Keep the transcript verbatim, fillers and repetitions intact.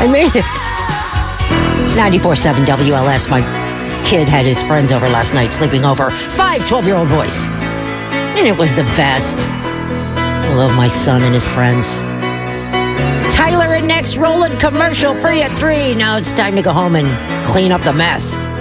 I made it. ninety-four point seven W L S. My kid had his friends over last night, sleeping over. Five twelve-year-old boys. And it was the best. I love my son and his friends. Tyler and next rolling commercial free at three. Now it's time to go home and clean up the mess.